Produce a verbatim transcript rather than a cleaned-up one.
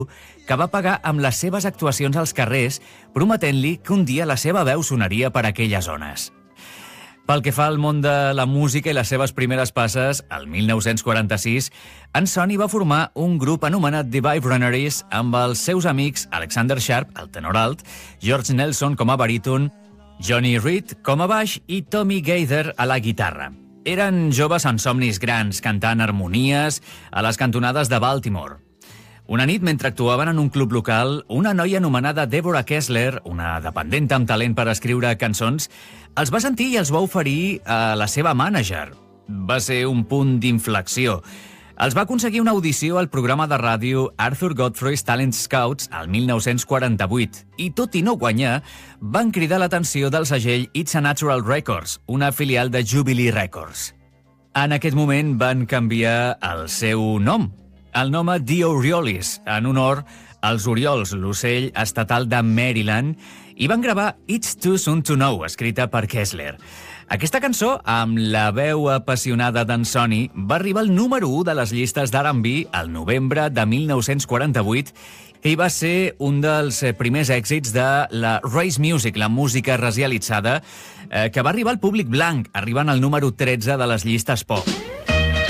que va pagar amb les seves actuacions als carrers, prometent-li que un dia la seva veu sonaria per aquelles zones. Pel que fa al món de la música i les seves primeres passes, el mil nou-cents quaranta-sis, en Sonny va formar un grup anomenat The Vibronaries amb els seus amics Alexander Sharp, el tenor alt, George Nelson com a baríton, Johnny Reed com a baix i Tommy Gaither a la guitarra. Eren joves amb somnis grans, cantant harmonies a les cantonades de Baltimore. Una nit, mentre actuaven en un club local, una noia anomenada Deborah Kessler, una dependenta amb talent per escriure cançons, els va sentir i els va oferir a la seva mànager. Va ser un punt d'inflexió. Els va aconseguir una audició al programa de ràdio Arthur Godfrey's Talent Scouts al mil nou-cents quaranta-vuit i, tot i no guanyar, van cridar l'atenció del segell It's a Natural Records, una filial de Jubilee Records. En aquest moment van canviar el seu nom, el nom a The Orioles, en honor als oriols, l'ocell estatal de Maryland, i van gravar It's Too Soon to Know, escrita per Kessler. Aquesta cançó, amb la veu apassionada d'en Sonny, va arribar al número u de les llistes d'R and B al novembre de mil nou-cents quaranta-vuit i va ser un dels primers èxits de la race music, la música racialitzada, eh, que va arribar al públic blanc, arribant al número tretze de les llistes pop.